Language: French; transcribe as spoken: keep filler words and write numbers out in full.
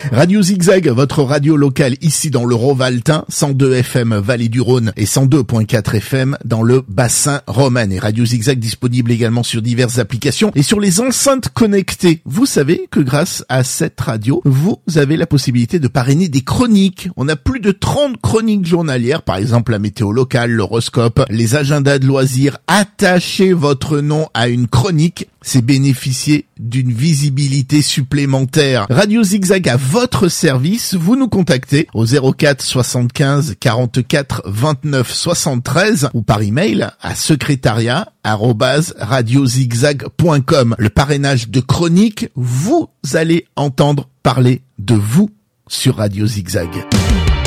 Radio Zigzag, votre radio locale ici dans le Rovaltin, cent deux F M Vallée du Rhône et cent deux virgule quatre F M dans le bassin romanais. Radio Zigzag disponible également sur diverses applications et sur les enceintes connectées. Vous savez que grâce à cette radio, vous avez la possibilité de parrainer des chroniques. On a plus de trente chroniques journalières, par exemple la météo locale, l'horoscope, les agendas de loisirs. Attachez votre nom à une chronique, c'est bénéficier d'une visibilité supplémentaire. Radio Zigzag à votre service, vous nous contactez au zéro quatre soixante-quinze quarante-quatre vingt-neuf soixante-treize ou par email à secrétariat arobase radiozigzag point com. Le parrainage de chroniques, vous allez entendre parler de vous sur Radio Zigzag.